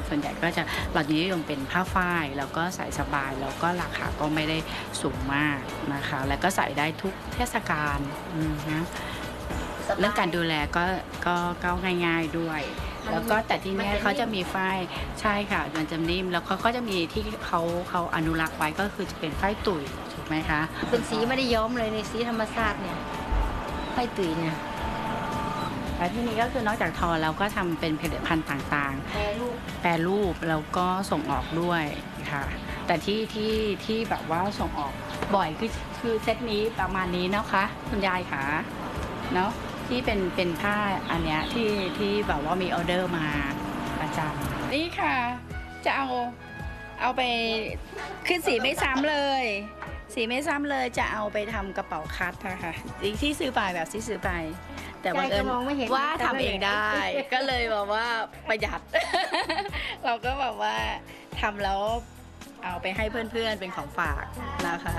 ส่วนใหญ่ก็จะเรานิยมเป็นผ้าฝ้ายแล้วก็ใส่สบายแล้วก็ราคาก็ไม่ได้สูงมากนะคะแล้วก็ใส่ได้ทุกเทศกาลนะเรื่องการดูแลก็ง่ายๆด้วยแล้วก็แต่ที่นี่เขาจะมีฝ้ายใช่ค่ะมันจะนิ่มแล้วก็จะมีที่เขาอนุรักษ์ไว้ก็คือจะเป็นฝ้ายตุ๋ยถูกไหมคะเป็นสีไม่ได้ย้อมเลยในสีธรรมชาติเนี่ยฝ้ายตุ๋ยเนี่ยและที่นี้ก็คือนอกจากทอแล้วก็ทำเป็นผลิตภัณฑ์ต่างๆแปรรูปแล้วก็ส่งออกด้วยค่ะแต่ที่แบบว่าส่งออกบ่อยคือเซตนี้ประมาณนี้นะคะคุณยายค่ะเนาะที่เป็นผ้าอันเนี้ยที่แบบว่ามีออเดอร์มาประจำนี่ค่ะจะเอาไปขึ้นสีไม่ซ้ำเลยสีไม่ซ้ำเลยจะเอาไปทำกระเป๋าคัดค่ะที่ซื้อไปแบบที่ซื้อไปแต่ว่าว่าทำเองได้ก็เลยแบบว่าประหยัด เราก็แบบว่าทำแล้วเอาไปให้เพื่อนๆเป็นของฝากนะคะ